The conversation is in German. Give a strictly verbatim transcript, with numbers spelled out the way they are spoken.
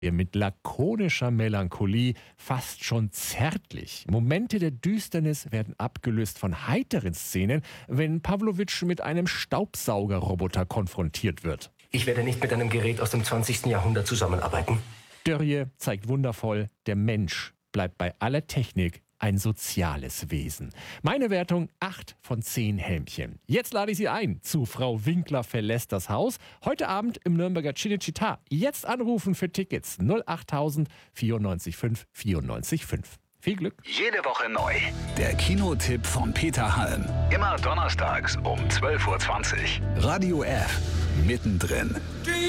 mit lakonischer Melancholie, fast schon zärtlich. Momente der Düsternis werden abgelöst von heiteren Szenen, wenn Pawlowitsch mit einem Staubsaugerroboter konfrontiert wird. Ich werde nicht mit einem Gerät aus dem zwanzigsten Jahrhundert zusammenarbeiten. Dörrie zeigt wundervoll, der Mensch bleibt bei aller Technik ein soziales Wesen. Meine Wertung acht von zehn Helmchen. Jetzt lade ich Sie ein zu Frau Winkler verlässt das Haus. Heute Abend im Nürnberger Cinecittà. Jetzt anrufen für Tickets null achttausend vierundneunzig fünf vierundneunzig fünf. Viel Glück. Jede Woche neu. Der Kinotipp von Peter Halm. Immer donnerstags um zwölf Uhr zwanzig. Radio F. Mittendrin.